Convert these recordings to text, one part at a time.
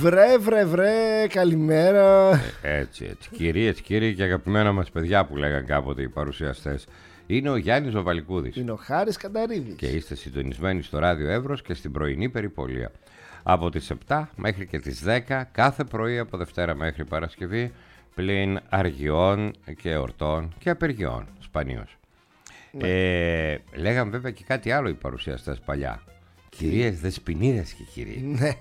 Βρε, καλημέρα. Έτσι. Κυρίες, κύριοι και αγαπημένα μας παιδιά που λέγαν κάποτε οι παρουσιαστές. Είναι ο Γιάννης ο Βαλικούδης. Είναι ο Χάρης Κανταρίδης. Και είστε συντονισμένοι στο Ράδιο Εύρος και στην πρωινή περιπολία. Από τις 7 μέχρι και τις 10 κάθε πρωί από Δευτέρα μέχρι Παρασκευή, πλην αργιών και εορτών και απεργιών σπανίως. Ναι. Λέγαν βέβαια και κάτι άλλο οι παρουσιαστές παλιά. Κυρίες δεσποινίδες και κύριοι. Ναι.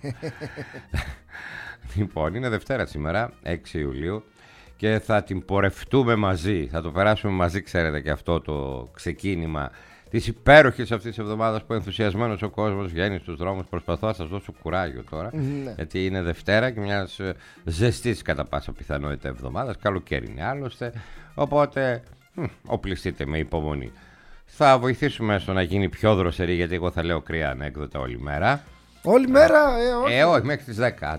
Λοιπόν, είναι Δευτέρα σήμερα, 6 Ιουλίου, και θα την πορευτούμε μαζί. Θα το περάσουμε μαζί, ξέρετε, και αυτό το ξεκίνημα της υπέροχης αυτής της εβδομάδας που ενθουσιασμένος ο κόσμος βγαίνει στους δρόμους. Προσπαθώ να σας δώσω κουράγιο τώρα, Ναι. γιατί είναι Δευτέρα και μιας ζεστής κατά πάσα πιθανότητα εβδομάδας. Καλοκαίρι είναι άλλωστε, οπότε οπλιστείτε με υπομονή. Θα βοηθήσουμε στο να γίνει πιο δροσερή, γιατί εγώ θα λέω κρύα ανέκδοτα όλη μέρα. Όλη μέρα, όχι, μέχρι τις 10.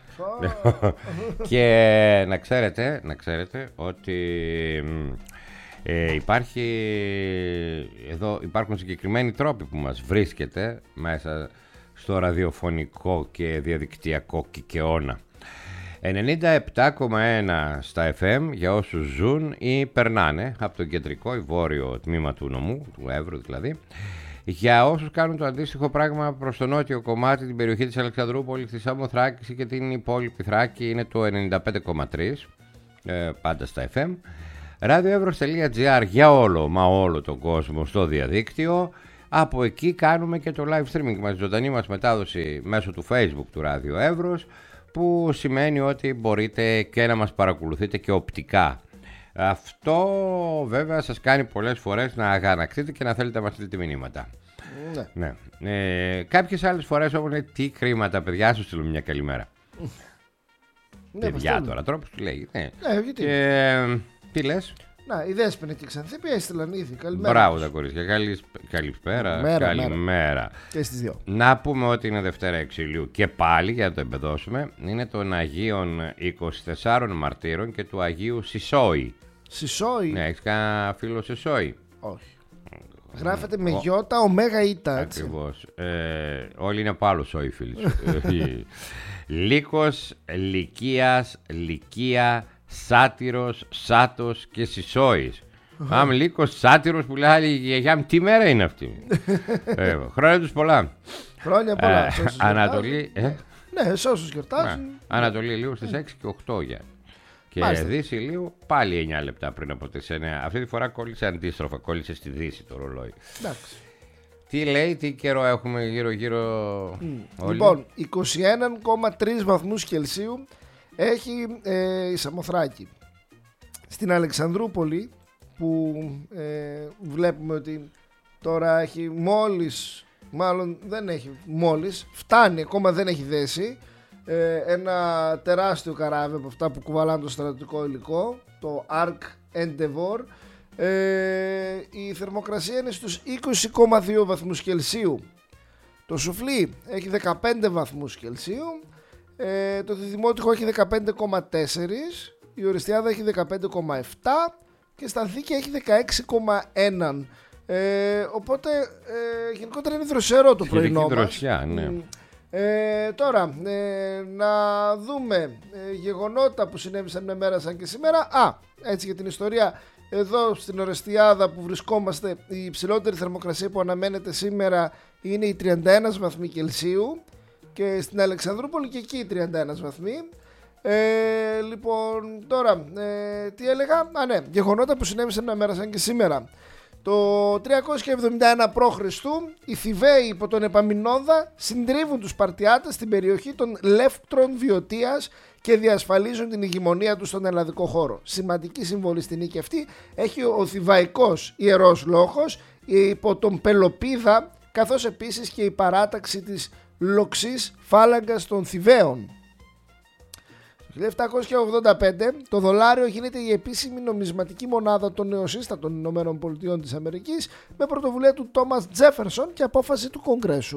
Και να ξέρετε ότι υπάρχουν συγκεκριμένοι τρόποι που μας βρίσκεται μέσα στο ραδιοφωνικό και διαδικτυακό κικαιώνα. 97,1 στα FM για όσους ζουν ή περνάνε από το κεντρικό ή βόρειο τμήμα του νομού, του Εύρου δηλαδή. Για όσους κάνουν το αντίστοιχο πράγμα προς το νότιο κομμάτι, την περιοχή της Αλεξανδρούπολης, της Σάμοθράκης και την υπόλοιπη Θράκη, είναι το 95,3 πάντα στα FM. radioevros.gr για όλο τον κόσμο στο διαδίκτυο. Από εκεί κάνουμε και το live streaming μας, ζωντανή μας μετάδοση μέσω του Facebook του Ράδιο Εύρος, που σημαίνει ότι μπορείτε και να μας παρακολουθείτε και οπτικά. Αυτό βέβαια σας κάνει πολλές φορές να αγανακτείτε και να θέλετε να μας στείλετε μηνύματα. Ναι. Κάποιες άλλες φορές όμως λέει, τι χρήματα παιδιά, σου στείλω μια καλημέρα. Ναι, παιδιά τώρα, τρόπος του λέει. Ναι, γιατί. Και τι λες? Να, η Δέσποινα και η Ξανθήπη έστειλαν ήδη. Καλημέρα. Μπράβο τα κορίτσια. Καλησπέρα. Καλημέρα. Και στις δύο. Να πούμε ότι είναι Δευτέρα 6 Ιουλίου και πάλι, για να το εμπεδώσουμε, είναι των Αγίων 24 Μαρτύρων και του Αγίου Σισόη. Σισόη? Ναι, έχεις κανένα φίλο Σισόη? Όχι. Γράφεται με γιώτα, ωμέγα ήτα. Ακριβώς. Όλοι είναι από άλλο σόι φίλοι σου. Λύκος, Λυκίας, Λυκία, Σάτυρος, Σάτος και Σισόης. Πάμε Λύκος, Σάτυρος που λέει η γιαγιά μου, τι μέρα είναι αυτή? Χρόνια τους πολλά. Χρόνια πολλά. Ανατολή. Ναι, σε όσους γιορτάζουν. Ανατολή Ηλίου στις 6 και 8 για. Και Δύση Ηλίου πάλι 9 λεπτά πριν από τις 9. Αυτή τη φορά κόλλησε αντίστροφα, κόλλησε στη Δύση το ρολόι. Εντάξει. Τι λέει, τι καιρό έχουμε γύρω-γύρω όλοι? Λοιπόν, 21,3 βαθμούς Κελσίου έχει η Σαμοθράκη. Στην Αλεξανδρούπολη, που βλέπουμε ότι τώρα έχει φτάνει, ακόμα δεν έχει δέσει, ένα τεράστιο καράβι από αυτά που κουβαλάνε το στρατιωτικό υλικό, το Ark Endeavour. Η θερμοκρασία είναι στους 20,2 βαθμούς Κελσίου. Το Σουφλί έχει 15 βαθμούς Κελσίου. Το Διδημότυχο έχει 15,4. Η Οριστιάδα έχει 15,7 και στα Ανθήκη έχει 16,1. Οπότε γενικότερα είναι δροσερό το πρωινό μας. Δροσιά, ναι. Τώρα να δούμε γεγονότα που συνέβησαν μια μέρα σαν και σήμερα. Έτσι για την ιστορία, εδώ στην Ορεστιάδα που βρισκόμαστε, η υψηλότερη θερμοκρασία που αναμένεται σήμερα είναι οι 31 βαθμοί Κελσίου, και στην Αλεξανδρούπολη και εκεί οι 31 βαθμοί. Λοιπόν, τώρα τι έλεγα? Ναι, γεγονότα που συνέβησαν μια μέρα σαν και σήμερα. Το 371 π.Χ. οι Θηβαίοι υπό τον Επαμινόνδα συντρίβουν τους Σπαρτιάτες στην περιοχή των Λεύκτρων Βιωτίας και διασφαλίζουν την ηγεμονία τους στον ελλαδικό χώρο. Σημαντική συμβολή στην νίκη αυτή έχει ο Θηβαϊκός Ιερός Λόχος υπό τον Πελοπίδα, καθώς επίσης και η παράταξη της Λοξής Φάλαγγας των Θηβαίων. Το 1785 το δολάριο γίνεται η επίσημη νομισματική μονάδα των νεοσύστατων Ηνωμένων Πολιτειών της Αμερικής, με πρωτοβουλία του Τόμας Τζέφερσον και απόφαση του Κογκρέσου.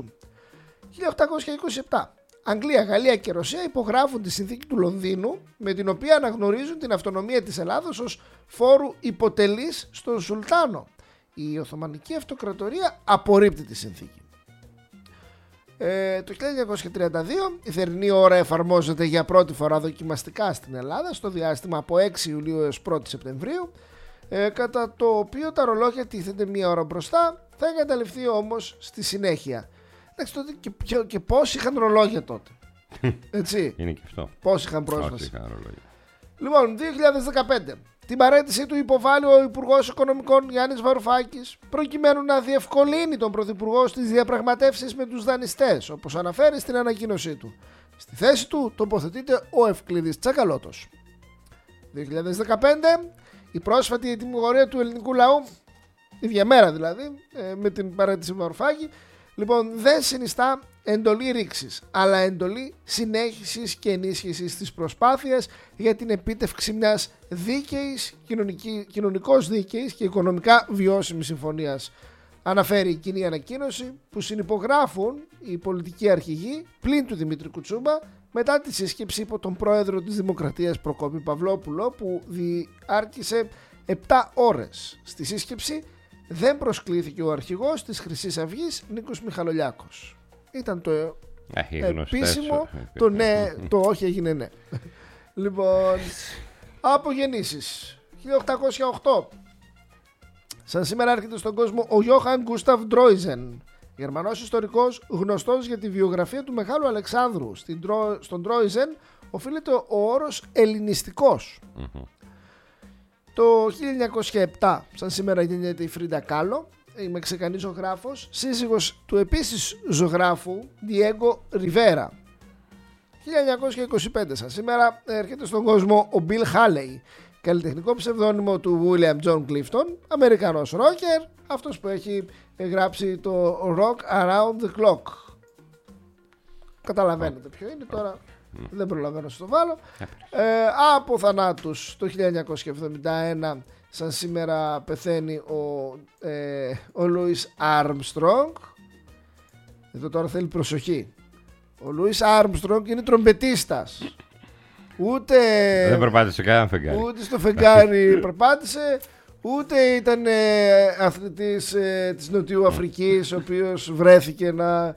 1827 Αγγλία, Γαλλία και Ρωσία υπογράφουν τη συνθήκη του Λονδίνου, με την οποία αναγνωρίζουν την αυτονομία της Ελλάδος ως φόρου υποτελής στον Σουλτάνο. Η Οθωμανική Αυτοκρατορία απορρίπτει τη συνθήκη. Το 1932 η θερινή ώρα εφαρμόζεται για πρώτη φορά δοκιμαστικά στην Ελλάδα στο διάστημα από 6 Ιουλίου έως 1 Σεπτεμβρίου, κατά το οποίο τα ρολόγια τίθενται μία ώρα μπροστά, θα εγκαταλειφθεί όμως στη συνέχεια. Εντάξει, τότε και πόσοι είχαν ρολόγια τότε. Έτσι. Είναι και αυτό. Πόσοι είχαν πρόσβαση. Λοιπόν, 2015. Την παραίτησή του υποβάλλει ο Υπουργός Οικονομικών Γιάννης Βαρουφάκης προκειμένου να διευκολύνει τον Πρωθυπουργό στις διαπραγματεύσεις με τους δανειστές, όπως αναφέρει στην ανακοίνωσή του. Στη θέση του τοποθετείται ο Ευκλήδης Τσακαλώτος. 2015. Η πρόσφατη τιμωρία του ελληνικού λαού, ίδια μέρα δηλαδή, με την παραίτηση του Βαρουφάκη, λοιπόν, δεν συνιστά εντολή ρήξης, αλλά εντολή συνέχισης και ενίσχυσης της προσπάθειας για την επίτευξη μιας δίκαιης, κοινωνικώς δίκαιης και οικονομικά βιώσιμης συμφωνίας. Αναφέρει η κοινή ανακοίνωση που συνυπογράφουν οι πολιτικοί αρχηγοί πλην του Δημήτρη Κουτσούμπα μετά τη σύσκεψη υπό τον πρόεδρο της Δημοκρατίας Προκόπη Παυλόπουλο, που διάρκησε 7 ώρες. Στη σύσκεψη δεν προσκλήθηκε ο αρχηγός της Χρυσής Αυγής Νίκος Μιχαλολιάκος. Ήταν το επίσημο, το ναι, το όχι έγινε ναι. Λοιπόν, απογεννήσεις. 1808. Σαν σήμερα έρχεται στον κόσμο ο Γιώχαν Γκούσταβ Ντρόιζεν, Γερμανός ιστορικός γνωστός για τη βιογραφία του Μεγάλου Αλεξάνδρου. Στον Ντρόιζεν οφείλεται ο όρος ελληνιστικός. Το 1907, σαν σήμερα, γεννιέται η Φρίντα Κάλο, η Μεξικανή ζωγράφος, σύζυγος του επίσης ζωγράφου Διέγκο Ριβέρα. 1925, σαν σήμερα, έρχεται στον κόσμο ο Μπιλ Χάλεϊ, καλλιτεχνικό ψευδόνυμο του William John Clifton, Αμερικανός ρόκερ, αυτός που έχει γράψει το Rock Around the Clock. Καταλαβαίνετε ποιο είναι τώρα. Δεν προλαβαίνω να το βάλω. Από θανάτους, το 1971, σαν σήμερα, πεθαίνει ο Λούις Άρμστρονγκ. Εδώ τώρα θέλει προσοχή. Ο Λούις Άρμστρονγκ είναι τρομπετίστας. Δεν περπάτησε κανένα φεγγάρι. Ούτε στο φεγγάρι περπάτησε, ούτε ήταν αθλητής της Νοτιού Αφρικής, ο οποίος βρέθηκε να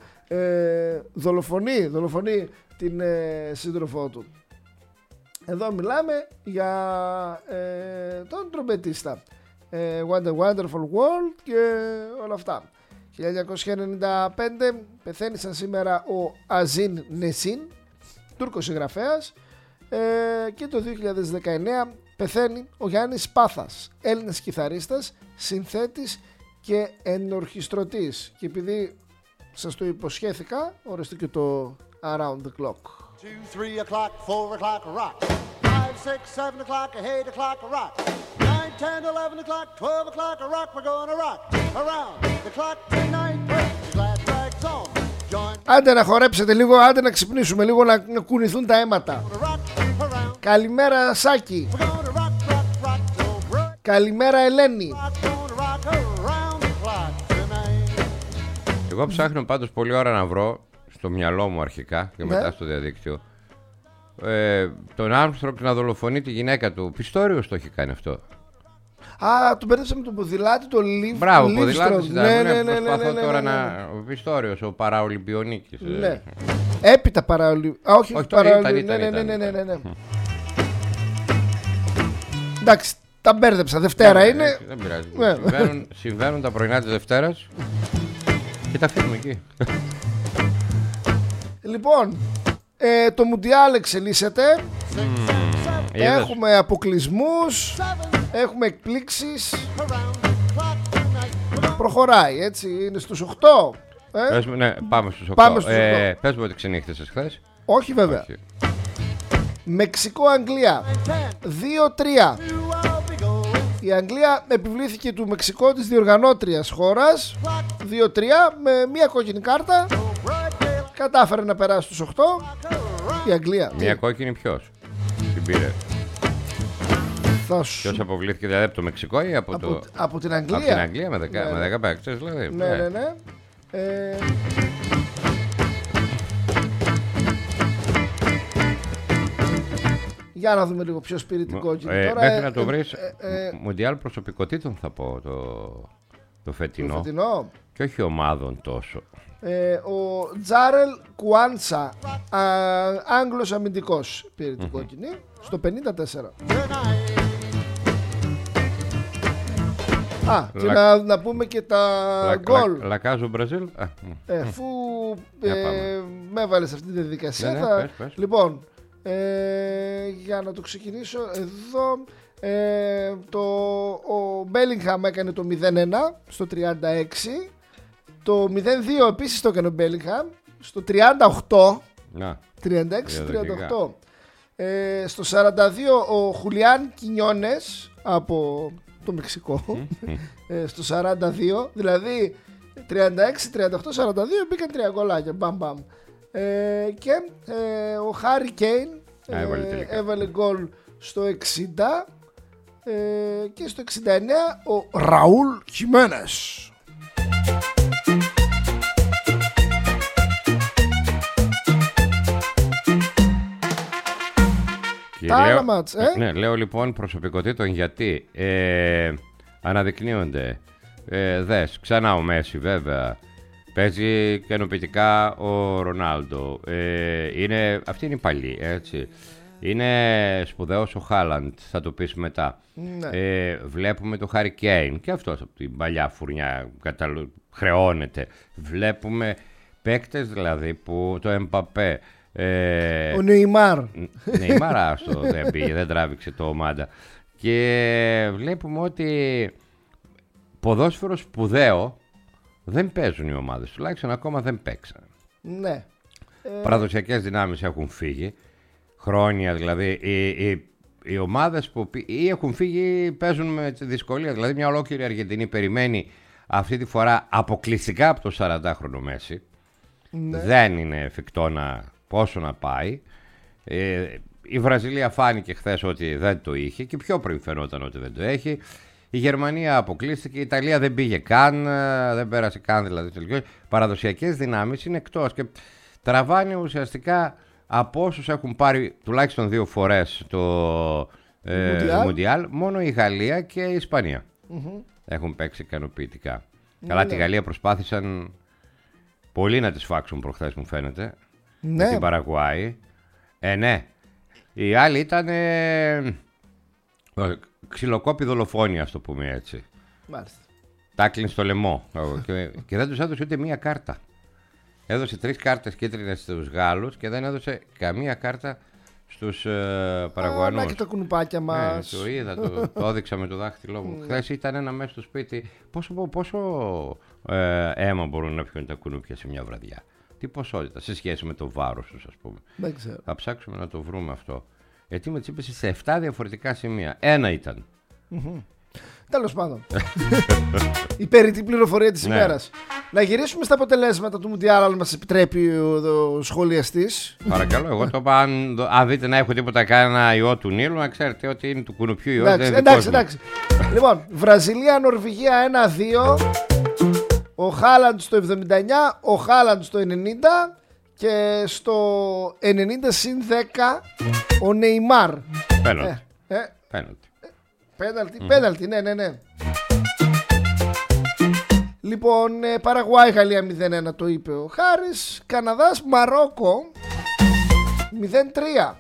δολοφονεί την σύντροφό του. Εδώ μιλάμε για τον τρομπετίστα. What a Wonderful World και όλα αυτά. 1995 πεθαίνει σαν σήμερα ο Αζίν Νεσίν, Τούρκος συγγραφέας, και το 2019 πεθαίνει ο Γιάννης Πάθας, Έλληνας κιθαρίστας, συνθέτης και ενορχιστρωτής. Και επειδή σας το υποσχέθηκα, ορίστε και το Around the Clock. 2, 3 o'clock, 4 o'clock, rock. 5, 6, 7 o'clock, 8 o'clock, rock. 9, 10, 11 o'clock, 12 o'clock, rock. We're gonna rock around the clock tonight. The glad rags on. Join. Άντε να χορέψετε λίγο, άντε να ξυπνήσουμε λίγο, να κουνηθούν τα αίματα. Καλημέρα Σάκη. Καλημέρα Ελένη. Εγώ ψάχνω πάντως πολλή ώρα να βρω, στο μυαλό μου αρχικά και μετά στο διαδίκτυο, τον Άρμστρονγκ να δολοφονεί τη γυναίκα του. Πιστόριος το έχει κάνει αυτό. Α, τον μπέρδεψα με τον ποδηλάτη, το Λίβστρονγκ. Μπράβο, ποδηλάτης ήταν. Προσπαθώ τώρα να... Ο Πιστόριος, ο Παραολυμπιονίκης. Ναι. Έπειτα Παραολυμπιονίκης. Όχι, ήταν. Ναι. Εντάξει, τα μπέρδεψα. Δευτέρα είναι. Δεν πειράζει. Συμβαίνουν τα πρωινά της Δευτέρας και τα αφήνουμε εκεί. Λοιπόν, το Μουντιάλ εξελίσσεται. Έχουμε αποκλεισμούς, έχουμε εκπλήξεις. Προχωράει, έτσι, είναι στους 8. Ναι, πάμε στους 8. Πες μου ότι ξενύχτησες χθες. Όχι βέβαια. Μεξικό-Αγγλία 2-3. Η Αγγλία επιβλήθηκε του Μεξικό, της διοργανώτριας χώρας, 2-3 με μία κόκκινη κάρτα. Κατάφερε να περάσει στους 8. Η Αγγλία. Μία κόκκινη ποιος την πήρε? Ποιος αποβλήθηκε, δηλαδή από το Μεξικό ή από την Αγγλία? Από την Αγγλία με 10 παίκτες δηλαδή. Ναι. Για να δούμε λίγο ποιος πήρε την κόκκινη τώρα. Μέχρι να το βρεις, Μουντιάλ προσωπικότητων θα πω το φετινό. Το φετινό. Και όχι ομάδων τόσο. Ο Τζάρελ Κουάντσα, Άγγλος αμυντικός, πήρε την κόκκινη στο 54. Και να πούμε και τα γκολ. Λακάζο Μπραζίλ. Αφού με έβαλε σε αυτή τη διαδικασία. Πες. Λοιπόν, για να το ξεκινήσω εδώ. Ο Μπέλιγχαμ έκανε το 0-1 στο 36. Το 0-2 επίσης το έκανε ο Μπέλιγχαμ στο 38. 36-38. Στο 42 ο Χουλιάν Κινιόνες από το Μεξικό. Στο 42. Δηλαδή 36-38-42 μπήκαν 3 γκολάκια. Μπαμ μπαμ. Και ο Χάρι Κέιν έβαλε γκολ στο 60. Και στο 69 ο Ραούλ Χιμένες. Λέω λοιπόν προσωπικότητων γιατί αναδεικνύονται. Δες, ξανά ο Μέση βέβαια. Παίζει και ενοποιητικά ο Ρονάλντο. Αυτή είναι η παλή, έτσι. Είναι σπουδαίος ο Χάλαντ, θα το πεις μετά. Βλέπουμε το Χάρι Κέιν και αυτός από την παλιά φουρνιά χρεώνεται. Βλέπουμε παίκτες δηλαδή που το Εμπαπέ. Ο Νεϊμάρ. Νεϊμάρ άστο δεν πήγε, δεν τράβηξε το ομάδα. Και βλέπουμε ότι ποδόσφαιρο σπουδαίο δεν παίζουν οι ομάδες. Τουλάχιστον ακόμα δεν παίξαν. Ναι. Παραδοσιακές δυνάμεις έχουν φύγει. Χρόνια δηλαδή. Οι ομάδες που ή έχουν φύγει ή παίζουν με δυσκολία. Δηλαδή μια ολόκληρη Αργεντινή περιμένει αυτή τη φορά αποκλειστικά από το 40χρονο Μέση. Ναι. Δεν είναι εφικτό πόσο να πάει. Η Βραζιλία φάνηκε χθες ότι δεν το είχε και πιο πριν φαινόταν ότι δεν το έχει. Η Γερμανία αποκλείστηκε, η Ιταλία δεν πήγε καν, δεν πέρασε καν δηλαδή τελικώς. Παραδοσιακές δυνάμεις είναι εκτός και τραβάνε ουσιαστικά από όσους έχουν πάρει τουλάχιστον 2 φορές το Μουντιάλ, μόνο η Γαλλία και η Ισπανία έχουν παίξει ικανοποιητικά. Καλά, τη Γαλλία προσπάθησαν πολύ να τις φάξουν προχθές μου φαίνεται, με την Παραγουάη. Ναι, οι άλλοι ήταν ξυλοκόπη δολοφόνοι, ας το πούμε έτσι. Μάλιστα. Τάκλιν στο λαιμό και δεν τους έδωσε ούτε μία κάρτα. Έδωσε 3 κάρτες κίτρινες στους Γάλλους και δεν έδωσε καμία κάρτα στους Παραγουανούς. Και τα κουνουπάκια μας. Το είδα, το έδειξα με το δάχτυλό μου. Χθες ήταν ένα μέσα στο σπίτι. Πόσο αίμα μπορούν να πιούν τα κουνούπια σε μια βραδιά? Τι ποσότητα σε σχέση με το βάρος τους, ας πούμε? Δεν ξέρω. Θα ψάξουμε να το βρούμε αυτό. Γιατί με τσίπησε σε 7 διαφορετικά σημεία. Ένα ήταν. Τέλος πάντων. Η περιττή πληροφορία της ημέρας. Να γυρίσουμε στα αποτελέσματα του Μουντιάλ, αν μας επιτρέπει ο σχολιαστής. Παρακαλώ, εγώ το είπα. Αν δείτε να έχω τίποτα κανένα ιό του Νείλου, να ξέρετε ότι είναι του κουνουπιού ιό. Εντάξει. Λοιπόν, Βραζιλία-Νορβηγία 1-2. Ο Χάλαντ στο 79, ο Χάλαντ στο 90 και στο 90 συν 10 ο Νεϊμάρ. Πέναλτι, ναι. Λοιπόν, Παραγουάη, Γαλλία 0-1 το είπε ο Χάρης. Καναδάς, Μαρόκο 0-3.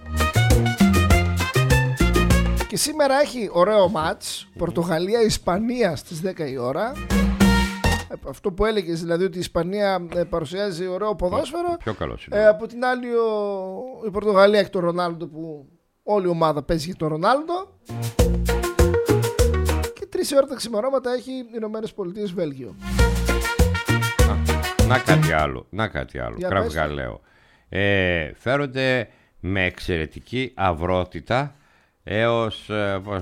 Και σήμερα έχει ωραίο μάτς. Πορτογαλία, Ισπανία στις 10 η ώρα. Αυτό που έλεγες δηλαδή, ότι η Ισπανία παρουσιάζει ωραίο ποδόσφαιρο. Πιο καλός είναι. Από την άλλη η Πορτογαλία έχει τον Ρονάλντο, που όλη η ομάδα παίζει για τον Ρονάλντο. Και 3 η ώρα τα ξημερώματα έχει Ηνωμένες Πολιτείες, Βέλγιο. Να κάτι άλλο. Κραυγαλαίο. Φέρονται με εξαιρετική αυρότητα έως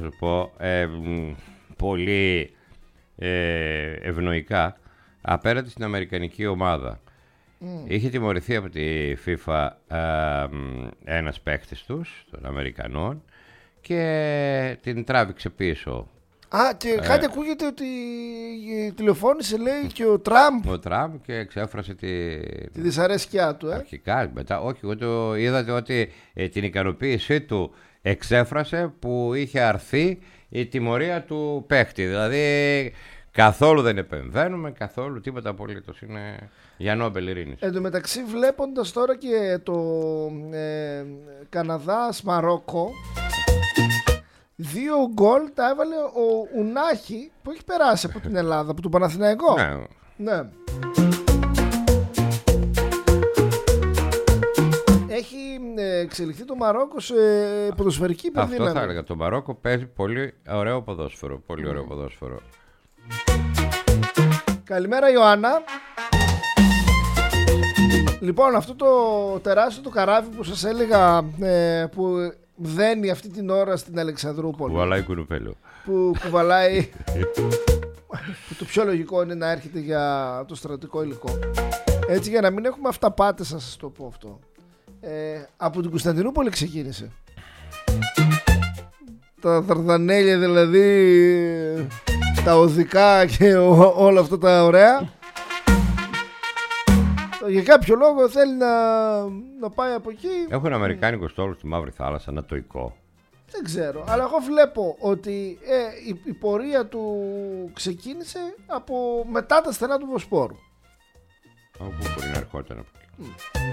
πολύ ευνοϊκά απέναντι στην αμερικανική ομάδα. Είχε τιμωρηθεί από τη FIFA ένας παίκτης τους, των Αμερικανών, και την τράβηξε πίσω. Και κάτι ακούγεται ότι τηλεφώνησε, λέει, και ο Τραμπ. Ο Τραμπ και εξέφρασε τη δυσαρέσκειά του. Αρχικά, μετά, όχι, είδατε ότι την ικανοποίησή του εξέφρασε που είχε αρθεί η τιμωρία του παίκτη. Δηλαδή Καθόλου δεν επεμβαίνουμε, καθόλου τίποτα απολύτως. Είναι για Νόμπελ ειρήνης. Εν τω μεταξύ, βλέποντας τώρα και το Καναδάς-Μαρόκο, 2 γκολ τα έβαλε ο Ουνάχη που έχει περάσει από την Ελλάδα, από τον Παναθηναϊκό. Ναι. Έχει εξελιχθεί το Μαρόκο σε ποδοσφαιρική υπερδύναμη. Αυτό θα έλεγα. Το Μαρόκο παίζει πολύ ωραίο ποδόσφαιρο. Πολύ ωραίο ποδόσφαιρο. Καλημέρα Ιωάννα. Λοιπόν, αυτό το τεράστιο το καράβι που σας έλεγα που δένει αυτή την ώρα στην Αλεξανδρούπολη, Κουβαλάει κουνουπέλο. που κουβαλάει που το πιο λογικό είναι να έρχεται για το στρατιωτικό υλικό. Έτσι, για να μην έχουμε αυταπάτες, θα σας το πω αυτό. Από την Κωνσταντινούπολη ξεκίνησε. Τα Δαρδανέλια δηλαδή, τα οδικά και όλα αυτά τα ωραία. Για κάποιο λόγο θέλει να πάει από εκεί. Έχω ένα αμερικάνικο στόλο στη Μαύρη Θάλασσα, ανατοϊκό. Δεν ξέρω, αλλά εγώ βλέπω ότι η πορεία του ξεκίνησε από μετά τα στενά του Βοσπόρου. Όπου μπορεί να ερχόταν από εκεί.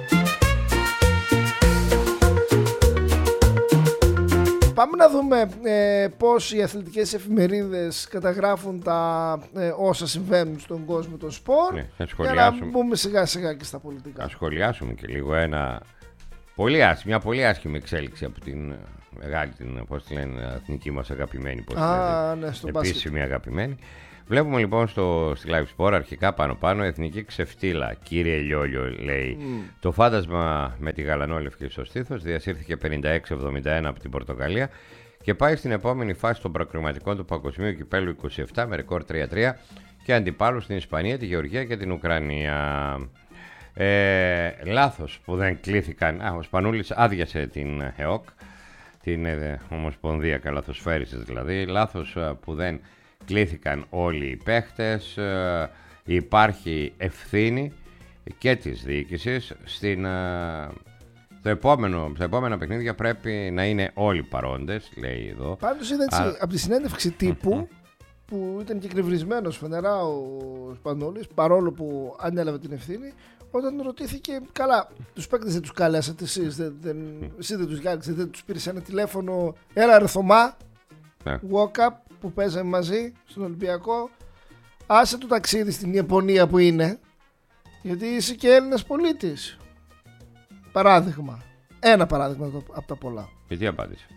Πάμε να δούμε πώς οι αθλητικές εφημερίδες καταγράφουν όσα συμβαίνουν στον κόσμο των σπορ. Ναι, για να μπούμε σιγά σιγά και στα πολιτικά. Να σχολιάσουμε και λίγο μια πολύ άσχημη εξέλιξη από την μεγάλη, πώς τη λένε, εθνική μας αγαπημένη, ναι, στο επίσημη αγαπημένη. Βλέπουμε λοιπόν στη Live Sport αρχικά πάνω εθνική ξεφτύλα. Κύριε Λιόλιο, λέει. Το φάντασμα με τη γαλανόλευκη στο στήθος διασύρθηκε 56-71 από την Πορτογαλία και πάει στην επόμενη φάση των προκριματικών του Παγκοσμίου Κυπέλλου 27 με ρεκόρ 3-3 και αντιπάλους στην Ισπανία, τη Γεωργία και την Ουκρανία. Λάθος που δεν κλήθηκαν. Ο Σπανούλης άδειασε την ΕΟΚ, την Ομοσπονδία Καλαθοσφαίρισης δηλαδή. Λάθος που δεν κλήθηκαν όλοι οι παίχτες. Υπάρχει ευθύνη και της διοίκησης. Στα επόμενα παιχνίδια πρέπει να είναι όλοι παρόντες, λέει εδώ. Πάντως είδα έτσι από τη συνέντευξη τύπου που ήταν και κρευρισμένος φανερά ο Σπανούλης, παρόλο που ανέλαβε την ευθύνη, όταν ρωτήθηκε, καλά, τους παίκτες δεν τους καλέσατε εσείς, εσύ δεν τους διάλεξατε, δεν τους πήρες ένα τηλέφωνο, έλα ρε Θωμά, walk-up που παίζαμε μαζί στον Ολυμπιακό, άσε το ταξίδι στην Ιαπωνία που είναι, γιατί είσαι και Έλληνας πολίτης. Παράδειγμα. Ένα παράδειγμα από τα πολλά. Και τι απάντησε?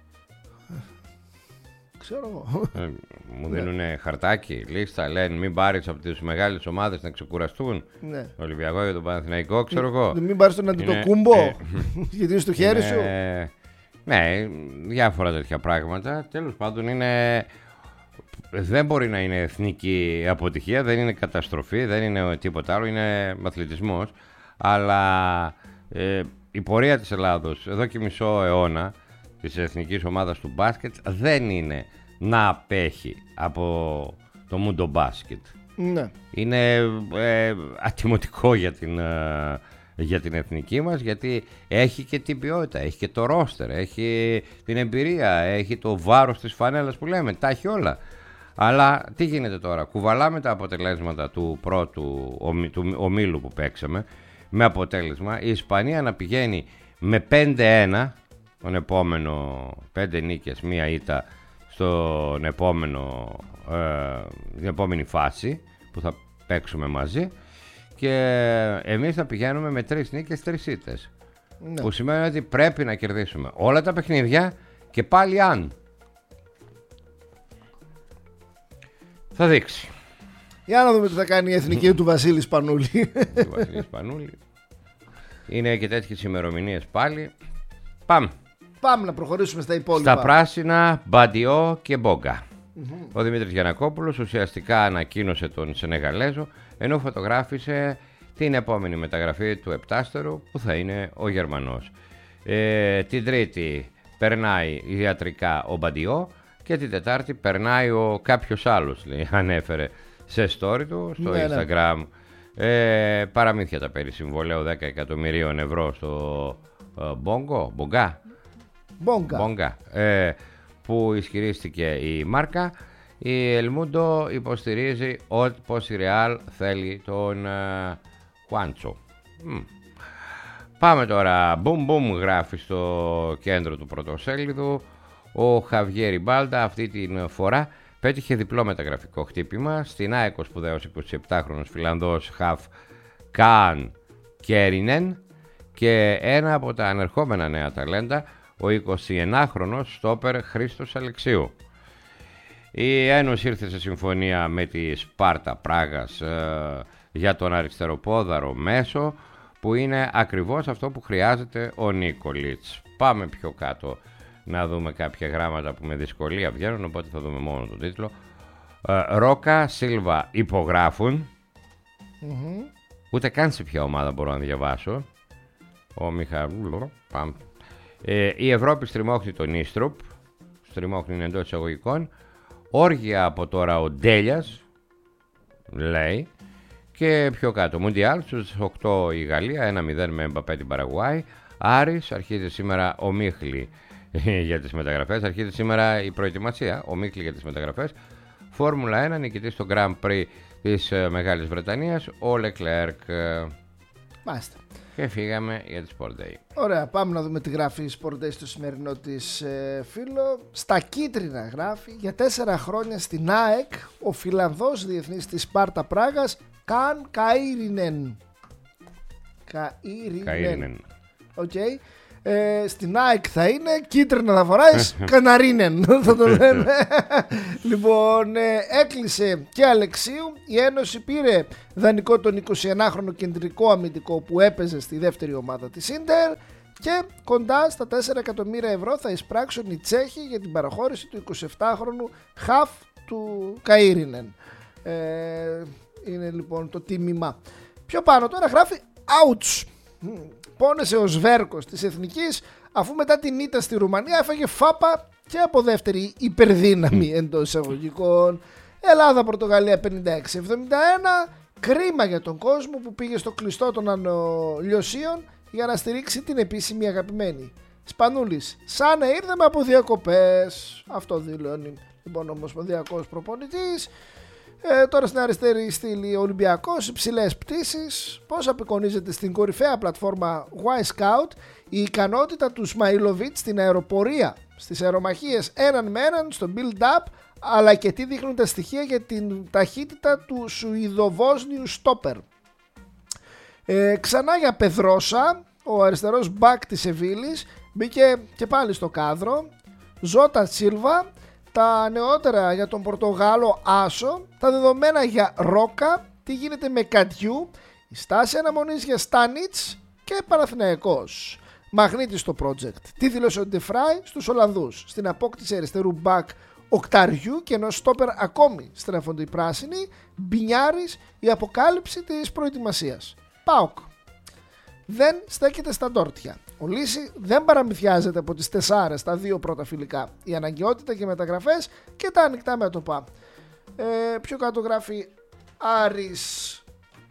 Ξέρω εγώ. Μου δίνουνε χαρτάκι, λίστα, λένε μην πάρεις από τις μεγάλες ομάδες να ξεκουραστούν. Ναι. Το Ολυμπιακό για τον Παναθηναϊκό, ξέρω εγώ. Μην πάρεις τον Αντιτοκούμπο, γιατί είναι στο χέρι σου. Ναι, διάφορα τέτοια πράγματα. Τέλος πάντων δεν μπορεί να είναι εθνική αποτυχία, δεν είναι καταστροφή, δεν είναι τίποτα άλλο, είναι αθλητισμός. Αλλά η πορεία της Ελλάδος εδώ και μισό αιώνα της εθνικής ομάδας του μπάσκετ δεν είναι να απέχει από το μουντο μπάσκετ. Ναι. Είναι ατιμωτικό για την εθνική μας, γιατί έχει και την ποιότητα, έχει και το ρόστερ, έχει την εμπειρία, έχει το βάρος της φανέλας που λέμε, τα έχει όλα. Αλλά τι γίνεται τώρα? Κουβαλάμε τα αποτελέσματα του πρώτου ομίλου που παίξαμε, με αποτέλεσμα η Ισπανία να πηγαίνει με 5-1 τον επόμενο 5 νίκες, μία ήττα στην επόμενη φάση που θα παίξουμε μαζί, και εμείς θα πηγαίνουμε με 3 νίκες, 3 ήττες. Ναι. Που σημαίνει ότι πρέπει να κερδίσουμε όλα τα παιχνίδια και πάλι αν. Θα δείξει. Για να δούμε τι θα κάνει η εθνική του Βασίλη Σπανούλη. Του Βασίλη Σπανούλη. Είναι και τέτοιες ημερομηνίες πάλι. Πάμε να προχωρήσουμε στα υπόλοιπα. Στα πράσινα, Μπαντιό και Μπόγκα. Ο Δημήτρης Γιαννακόπουλος ουσιαστικά ανακοίνωσε τον Σενεγαλέζο, ενώ φωτογράφησε την επόμενη μεταγραφή του επτάστερου που θα είναι ο Γερμανός. Την Τρίτη περνάει ιατρικά ο Μπαντιό και την Τετάρτη περνάει ο κάποιος άλλος, λέει, ανέφερε σε story του στο Instagram. Παραμύθια τα περί συμβολέου 10 εκατομμυρίων ευρώ στο Μπόγκα, που ισχυρίστηκε η μάρκα, Η Ελμούντο υποστηρίζει ότι πως η Ρεάλ θέλει τον Χουάντσο. Πάμε τώρα. Μπουμ γράφει στο κέντρο του πρωτοσέλιδου. Ο Χαβιέρι Μπάλντα αυτή την φορά πέτυχε διπλό μεταγραφικό χτύπημα. Στην ΑΕΚ ο σπουδαίος 27χρονος Φιλανδός Χαφ Καν Κέρινεν και ένα από τα ανερχόμενα νέα ταλέντα, ο 21χρονος στόπερ Χρήστος Αλεξίου. Η Ένωση ήρθε σε συμφωνία με τη Σπάρτα Πράγας για τον αριστεροπόδαρο μέσο, που είναι ακριβώς αυτό που χρειάζεται ο Νίκολιτς. Πάμε πιο κάτω να δούμε κάποια γράμματα που με δυσκολία βγαίνουν, οπότε θα δούμε μόνο τον τίτλο. Ρόκα, Σίλβα υπογράφουν. Ούτε καν σε ποια ομάδα μπορώ να διαβάσω. Ο Μιχαήλ. Η Ευρώπη στριμώχνει τον Ίστροπ. Στριμώχνει εντός εισαγωγικών. Όργια από τώρα ο Ντέλιας, λέει. Και πιο κάτω, Μουντιάλ στους 8 η Γαλλία, 1-0 με Εμπαπέ την Παραγουάη. Άρης, αρχίζει σήμερα ο Μίχλη για τις μεταγραφές. Αρχίζει σήμερα η προετοιμασία, ο Μίχλη για τις μεταγραφές. Φόρμουλα 1, νικητής στο Grand Prix της Μεγάλης Βρετανίας, ο Λεκλέρκ. Μάλιστα. Και φύγαμε για τη Sport Day. Ωραία, πάμε να δούμε τι γράφει η Sport Day στο σημερινό της φίλο. Στα κίτρινα γράφει, για 4 χρόνια στην ΑΕΚ ο Φιλανδός διεθνής της Σπάρτα Πράγας Καν Καΐρινεν. Οκ. Στην ΑΕΚ θα είναι, κίτρινα θα φοράς, Καναρίνεν θα το λέμε. Λοιπόν, έκλεισε και Αλεξίου. Η Ένωση πήρε δανεικό τον 21χρονο κεντρικό αμυντικό που έπαιζε στη δεύτερη ομάδα της Ίντερ και κοντά στα 4 εκατομμύρια ευρώ θα εισπράξουν οι Τσέχοι για την παραχώρηση του 27χρονου Χαφ του Καΐρινεν. Είναι λοιπόν το τίμημα. Πιο πάνω τώρα γράφει ouch. Πόνεσε ο Σβέρκος της Εθνικής αφού μετά την ήττα στη Ρουμανία έφαγε φάπα και από δεύτερη υπερδύναμη εντός εισαγωγικών. Ελλάδα-Πορτογαλία 56-71. Κρίμα για τον κόσμο που πήγε στο κλειστό των Ανολιωσίων για να στηρίξει την επίσημη αγαπημένη. Σπανούλης, σαν να ήρθαμε από διακοπές. Αυτό δηλώνει λοιπόν ο ομοσπονδιακός προπονητής. Τώρα στην αριστερή στήλη Ολυμπιακός, υψηλές πτήσεις. Πώς απεικονίζεται στην κορυφαία πλατφόρμα Y-Scout η ικανότητα του Σμαϊλοβίτς στην αεροπορία, στις αερομαχίες έναν με έναν, στο build-up, αλλά και τι δείχνουν τα στοιχεία για την ταχύτητα του Σουηδοβόσνιου στόπερ. Ξανά για Πεδρόσα, ο αριστερός μπακ της Σεβίλης μπήκε και πάλι στο κάδρο. Ζώτα Σίλβα. Τα νεότερα για τον Πορτογάλο Άσο, τα δεδομένα για Ρόκα, τι γίνεται με Κατιού, η στάση αναμονής για Στάνιτς και Παναθηναϊκός. Μαγνήτης στο project. Τι δήλωσε ο Ντεφράι στους Ολλανδούς στην απόκτηση αριστερού μπακ οκταριού και ενός στόπερ ακόμη στρέφονται οι πράσινοι. Μπινιάρης, η αποκάλυψη της προετοιμασίας. ΠΑΟΚ. Δεν στέκεται στα ντόρτια. Ο Λύση δεν παραμυθιάζεται από τις 4 στα 2 πρώτα φιλικά. Η αναγκαιότητα και μεταγραφές και τα ανοιχτά μέτωπα. Πιο κάτω γράφει Άρης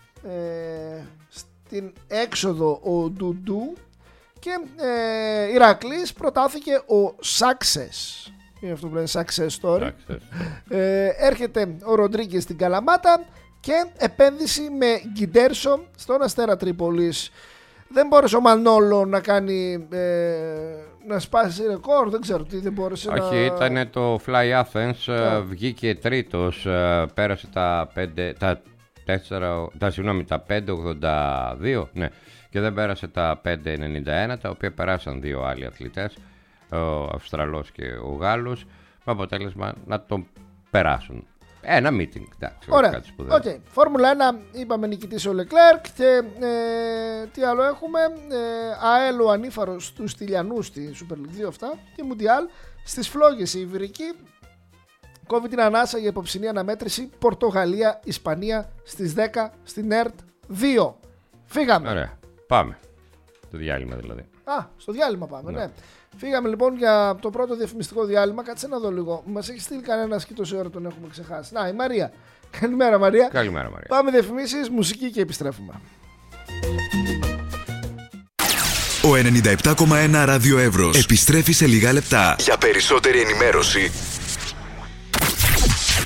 στην έξοδο ο Ντουντού και Ηρακλής προτάθηκε ο Σάξες. Είναι αυτό που λένε success story. Έρχεται ο Ροντρίγκες στην Καλαμάτα και επένδυση με Γκιντέρσο στον Αστέρα Τρίπολης. Δεν μπόρεσε ο Μανόλο να κάνει να σπάσει ρεκόρ, δεν ξέρω τι δεν μπόρεσε. Όχι, να... ήταν το Fly Athens, βγήκε τρίτος, πέρασε τα 5.82, ναι, και δεν πέρασε τα 5.91, τα οποία περάσαν 2 άλλοι αθλητές, ο Αυστραλός και ο Γάλλος, με αποτέλεσμα να τον περάσουν. Ένα meeting, εντάξει. Ωραία, okay. Φόρμουλα 1 είπαμε νικητής ο Λεκλέρκ και τι άλλο έχουμε, ΑΕΛ ο ανήφαρος στους Τηλιανούς στη Super League 2 αυτά και Μουντιάλ στις φλόγες η Ιβηρική κόβει την ανάσα για υποψηνή αναμέτρηση Πορτογαλία-Ισπανία στις 10 στην ΕΡΤ 2. Φύγαμε. Ωραία, πάμε. Το διάλειμμα δηλαδή. Στο διάλειμμα πάμε, ναι. Φύγαμε λοιπόν για το πρώτο διαφημιστικό διάλειμμα. Κάτσε να δω λίγο. Μας έχει στείλει κανένας και τόση ώρα τον έχουμε ξεχάσει. Να, η Μαρία. Καλημέρα, Μαρία. Καλημέρα, Μαρία. Πάμε διαφημίσεις, μουσική και επιστρέφουμε. Ο 97,1 Ράδιο Εύρος επιστρέφει σε λίγα λεπτά. Για περισσότερη ενημέρωση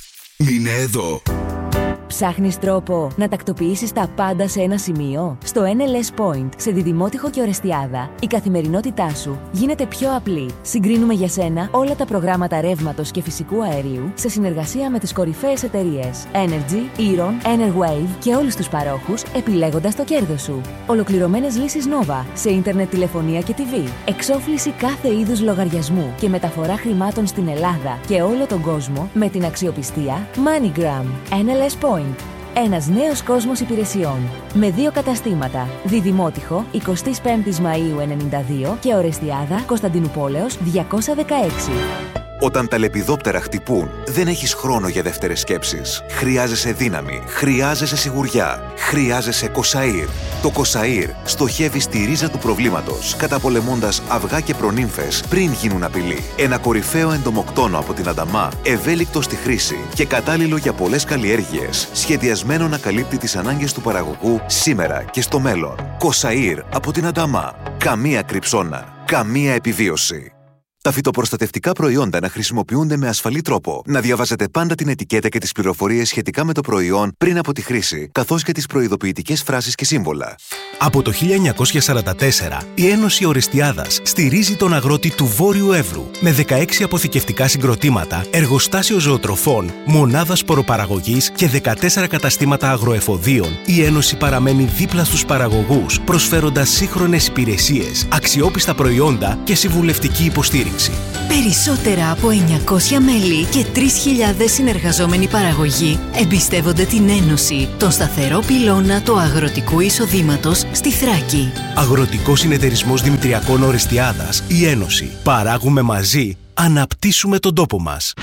Μείνε εδώ. Ψάχνεις τρόπο να τακτοποιήσεις τα πάντα σε ένα σημείο? Στο NLS Point, σε Διδημότυχο και Ορεστιάδα, η καθημερινότητά σου γίνεται πιο απλή. Συγκρίνουμε για σένα όλα τα προγράμματα ρεύματος και φυσικού αερίου σε συνεργασία με τις κορυφαίες εταιρείες Energy, Eron, Enerwave και όλους τους παρόχους, επιλέγοντας το κέρδος σου. Ολοκληρωμένες λύσεις Nova σε ίντερνετ, τηλεφωνία και TV. Εξόφληση κάθε είδους λογαριασμού και μεταφορά χρημάτων στην Ελλάδα και όλο τον κόσμο με την αξιοπιστία MoneyGram. NLS Point. Ένας νέος κόσμος υπηρεσιών. Με 2 καταστήματα. Διδημότυχο, 25 Μαΐου 92 και Ορεστιάδα, Κωνσταντινουπόλεως 216. Όταν τα λεπιδόπτερα χτυπούν, δεν έχεις χρόνο για δεύτερες σκέψεις. Χρειάζεσαι δύναμη, χρειάζεσαι σιγουριά, χρειάζεσαι Κοσαΐρ. Το Κοσαΐρ στοχεύει στη ρίζα του προβλήματος, καταπολεμώντας αυγά και προνύμφες πριν γίνουν απειλή. Ένα κορυφαίο εντομοκτόνο από την Ανταμά, ευέλικτο στη χρήση και κατάλληλο για πολλές καλλιέργειες, σχεδιασμένο να καλύπτει τις ανάγκες του παραγωγού σήμερα και στο μέλλον. Κοσαΐρ από την Ανταμά. Καμία κρυψώνα, καμία επιβίωση. Τα φυτοπροστατευτικά προϊόντα να χρησιμοποιούνται με ασφαλή τρόπο. Να διαβάζετε πάντα την ετικέτα και τις πληροφορίες σχετικά με το προϊόν πριν από τη χρήση, καθώς και τις προειδοποιητικές φράσεις και σύμβολα. Από το 1944, η Ένωση Ορεστιάδας στηρίζει τον αγρότη του Βόρειου Εύρου με 16 αποθηκευτικά συγκροτήματα, εργοστάσιο ζωοτροφών, μονάδα σποροπαραγωγής και 14 καταστήματα αγροεφοδίων. Η Ένωση παραμένει δίπλα στους παραγωγούς, προσφέροντας σύγχρονες υπηρεσίες, αξιόπιστα προϊόντα και συμβουλευτική υποστήριξη. Περισσότερα από 900 μέλη και 3.000 συνεργαζόμενοι παραγωγοί εμπιστεύονται την Ένωση, τον σταθερό πυλώνα του αγροτικού εισοδήματος στη Θράκη. Αγροτικός Συνεταιρισμός Δημητριακών Ορεστιάδας, η Ένωση. Παράγουμε μαζί, αναπτύσσουμε τον τόπο μας.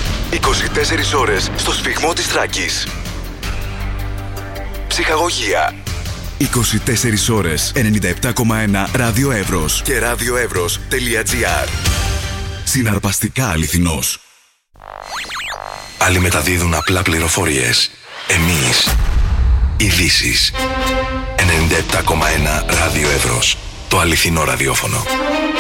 24 ώρες στο σφυγμό της Θράκης. Ψυχαγωγία. 24 ώρες 97,1 Ράδιο Εύρος και radioevros.gr. Συναρπαστικά αληθινός. Άλλοι μεταδίδουν απλά πληροφορίες. Εμείς ειδήσεις. 97,1 Ράδιο Εύρος. Το αληθινό ραδιόφωνο.